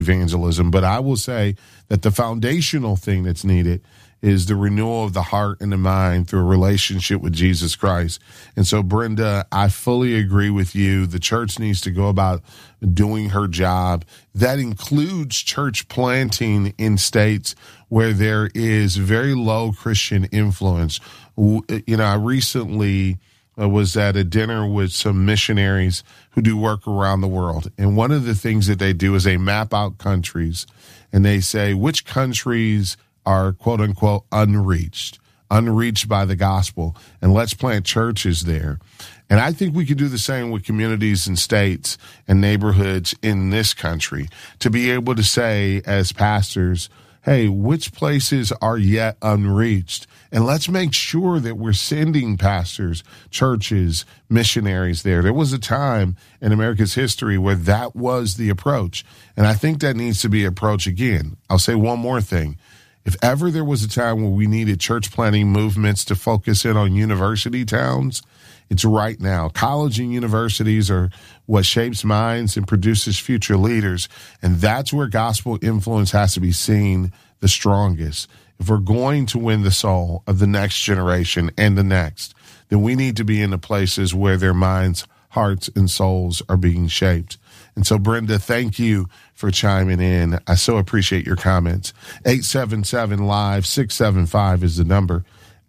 evangelism. But I will say that the foundational thing that's needed is the renewal of the heart and the mind through a relationship with Jesus Christ. And so, Brenda, I fully agree with you. The church needs to go about doing her job. That includes church planting in states where there is very low Christian influence. I recently was at a dinner with some missionaries who do work around the world. And one of the things that they do is they map out countries, and they say which countries are, quote unquote, unreached by the gospel, and let's plant churches there. And I think we could do the same with communities and states and neighborhoods in this country, to be able to say as pastors, hey, which places are yet unreached? And let's make sure that we're sending pastors, churches, missionaries there. There was a time in America's history where that was the approach. And I think that needs to be approach again. I'll say one more thing. If ever there was a time where we needed church planting movements to focus in on university towns, it's right now. College and universities are what shapes minds and produces future leaders, and that's where gospel influence has to be seen the strongest. If we're going to win the soul of the next generation and the next, then we need to be in the places where their minds, hearts, and souls are being shaped. And so, Brenda, thank you for chiming in. I so appreciate your comments. 877-LIVE-675 is the number.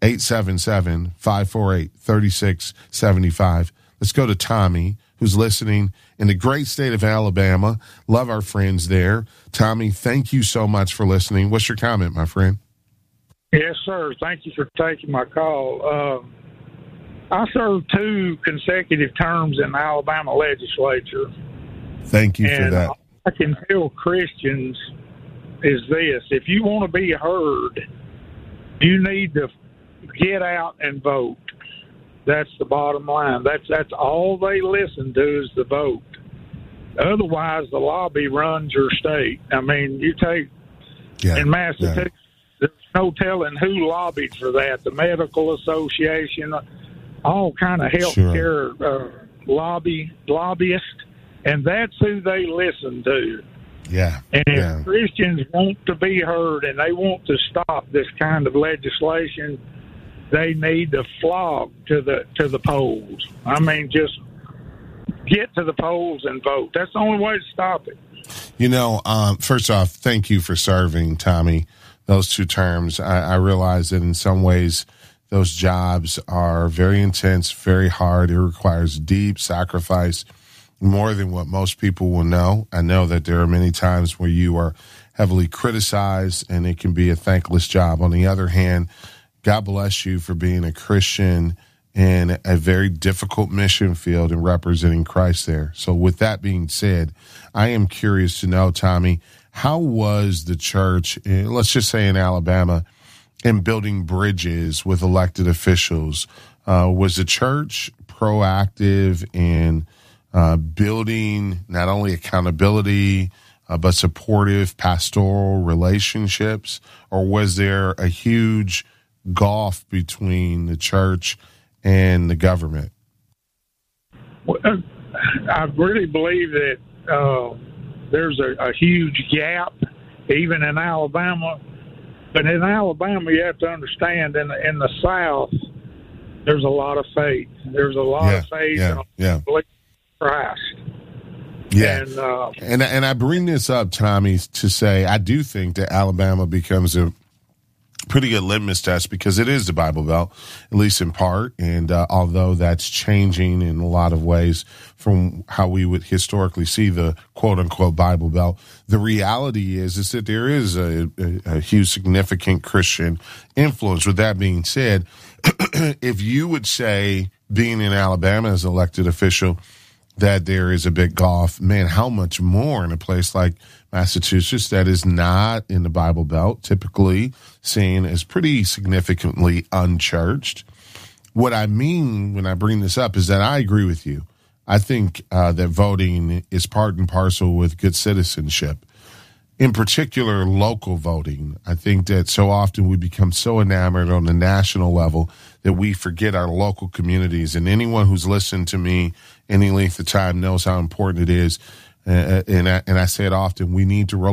877-548-3675. Let's go to Tommy, who's listening in the great state of Alabama. Love our friends there. Tommy, thank you so much for listening. What's your comment, my friend? Yes, sir. Thank you for taking my call. I served 2 consecutive terms in the Alabama legislature. Thank you for that. All I can tell Christians is this: if you want to be heard, you need to get out and vote. That's the bottom line. That's all they listen to is the vote. Otherwise, the lobby runs your state. I mean, you take in Massachusetts, there's no telling who lobbied for that. The Medical Association, all kind of healthcare lobbyists. And that's who they listen to. Yeah. And if Christians want to be heard and they want to stop this kind of legislation, they need to flog to the polls. I mean, just get to the polls and vote. That's the only way to stop it. First off, thank you for serving, Tommy, those 2 terms. I realize that in some ways those jobs are very intense, very hard. It requires deep sacrifice, more than what most people will know. I know that there are many times where you are heavily criticized, and it can be a thankless job. On the other hand, God bless you for being a Christian in a very difficult mission field and representing Christ there. So with that being said, I am curious to know, Tommy, how was the church, let's just say in Alabama, in building bridges with elected officials? Was the church proactive in building not only accountability, but supportive pastoral relationships? Or was there a huge gulf between the church and the government? Well, I really believe that there's a huge gap, even in Alabama. But in Alabama, you have to understand, in the South, there's a lot of faith. There's a lot of faith and belief in Christ. Yeah, and I bring this up, Tommy, to say I do think that Alabama becomes a pretty good litmus test because it is the Bible Belt, at least in part. And although that's changing in a lot of ways from how we would historically see the quote unquote Bible Belt, the reality is that there is a huge significant Christian influence. With that being said, if you would say being in Alabama as an elected official that there is a big gulf, man, how much more in a place like Massachusetts that is not in the Bible Belt, typically seen as pretty significantly unchurched. What I mean when I bring this up is that I agree with you. I think that voting is part and parcel with good citizenship. In particular, local voting. I think that so often we become so enamored on the national level that we forget our local communities. And anyone who's listened to me any length of time knows how important it is And I say it often, we need to